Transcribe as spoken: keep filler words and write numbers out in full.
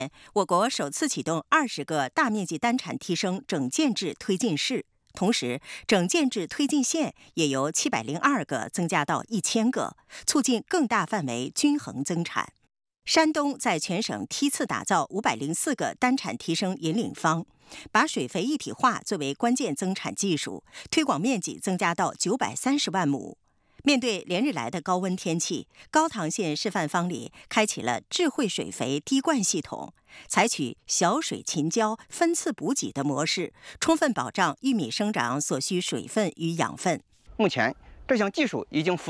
我国首次启动二十个大面积单产提升整建制推进市，同时整建制推进县也由七百零二个增加到一千个，促进更大范围均衡增产。山东在全省梯次打造五百零四个单产提升引领方，把水肥一体化作为关键增产技术，推广面积增加到九百三十万亩。面对连日来的高温天气，高唐县示范方里开启了智慧水肥滴灌系统，采取小水勤浇、分次补给的模式，充分保障玉米生长所需水分与养分。 目前，这项技术已经